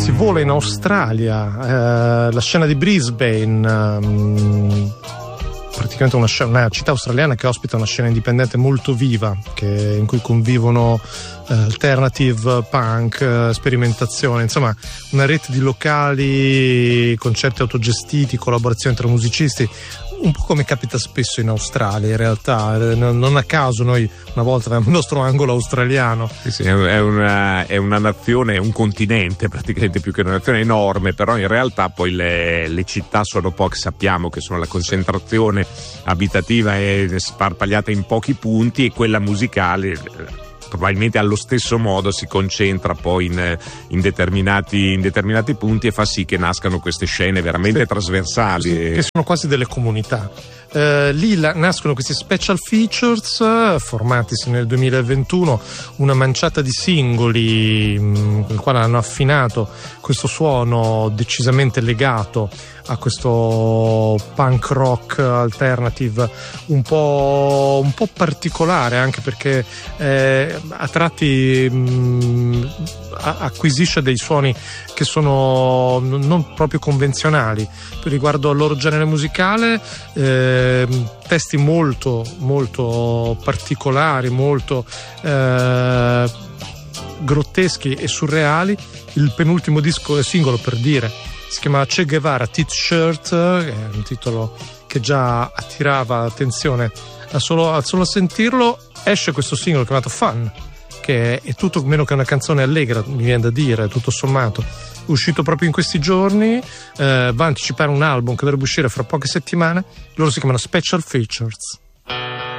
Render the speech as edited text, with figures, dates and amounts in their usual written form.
si vola in Australia, la scena di Brisbane, praticamente una città australiana che ospita una scena indipendente molto viva, in cui convivono alternative, punk, sperimentazione, insomma una rete di locali, concerti autogestiti, collaborazioni tra musicisti, un po' come capita spesso in Australia in realtà. Non a caso noi una volta avevamo il nostro angolo australiano. Sì, è una nazione, un continente praticamente, più che una nazione enorme, però in realtà poi le città sono poche, sappiamo che sono la concentrazione abitativa è sparpagliata in pochi punti, e quella musicale probabilmente allo stesso modo si concentra poi in determinati punti, e fa sì che nascano queste scene veramente trasversali, che sono quasi delle comunità. Lì nascono questi special features formatisi nel 2021, una manciata di singoli con il quale hanno affinato questo suono decisamente legato a questo punk rock alternative un po' particolare, anche perché a tratti acquisisce dei suoni che sono non proprio convenzionali riguardo al loro genere musicale, testi molto molto particolari, molto grotteschi e surreali. Il penultimo disco singolo, per dire, si chiama Che Guevara T-shirt, che è un titolo che già attirava l'attenzione al solo sentirlo. Esce questo singolo chiamato Fun, che è tutto meno che una canzone allegra, mi viene da dire, tutto sommato. Uscito proprio in questi giorni, va a anticipare un album che dovrebbe uscire fra poche settimane. Loro si chiamano Special Features.